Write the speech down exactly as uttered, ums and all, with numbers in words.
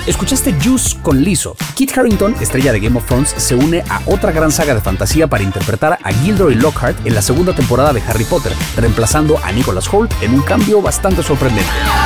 Escuchaste Juice con Lizzo. Kit Harington, estrella de Game of Thrones, se une a otra gran saga de fantasía para interpretar a Gilderoy Lockhart en la segunda temporada de Harry Potter, reemplazando a Nicholas Hoult en un cambio bastante sorprendente.